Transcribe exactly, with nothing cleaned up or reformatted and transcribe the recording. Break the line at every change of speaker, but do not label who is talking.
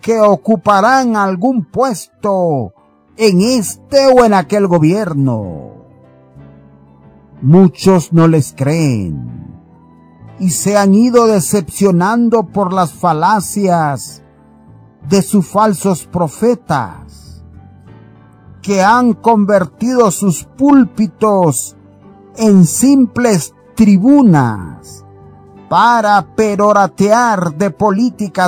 que ocuparán algún puesto en este o en aquel gobierno. Muchos no les creen y se han ido decepcionando por las falacias de sus falsos profetas, que han convertido sus púlpitos en simples tribunas para peroratear de políticas